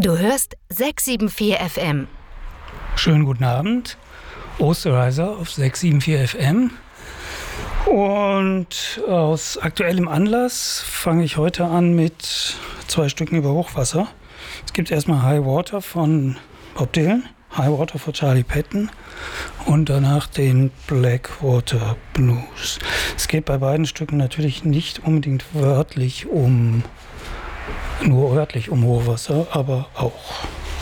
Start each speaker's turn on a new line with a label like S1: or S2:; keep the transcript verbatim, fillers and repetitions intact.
S1: Du hörst sechs sieben vier F M.
S2: Schönen guten Abend. Osterreiser auf sechs sieben vier F M. Und aus aktuellem Anlass fange ich heute an mit zwei Stücken über Hochwasser. Es gibt erstmal High Water von Bob Dylan, High Water von Charlie Patton und danach den Blackwater Blues. Es geht bei beiden Stücken natürlich nicht unbedingt wörtlich um, nur wörtlich um Hochwasser, aber auch.